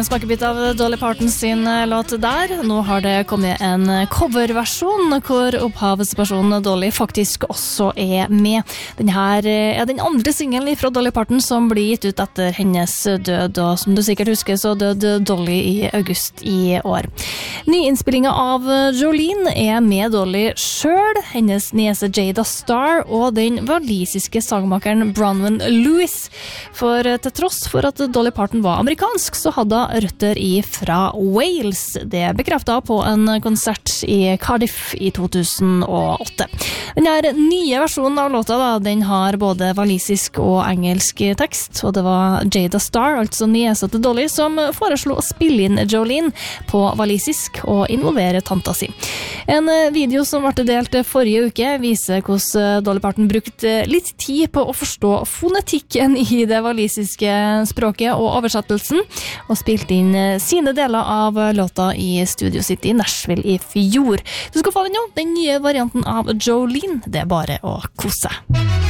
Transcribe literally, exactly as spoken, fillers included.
smakebit av Dolly Parton sin låt der. Nå har det kommet en coverversjon hvor opphavspersonen Dolly faktisk også er med. Denne er den andre singelen fra Dolly Parton som blir gitt ut etter hennes død, og som du sikkert husker så døde Dolly i august i år. Nyinnspillingen av Jolene er med Dolly selv, hennes niese Jada Starr og den walisiske sangmakeren Bronwyn Lewis. For til tross for at Dolly Parton var amerikansk, så hadde hun røtter i fra Wales. Det bekreftet hun på en konsert i Cardiff i to tusen og åtte. Denne nye versjonen av låta da, den har både walisisk og engelsk tekst, og det var Jada Starr, altså niesa til Dolly, som foreslo å spille inn Jolene på walisisk og involvere tanta si. En video som ble delt forrige uke viser hvordan Dolly Parton brukte litt tid på å forstå fonetikken i det walisiske språket og oversettelsen, og spilte inn sine deler av låta i Studio City i Nashville i fjor. Du skal få den nå, den nye varianten av Jolene. Det er bare å kose.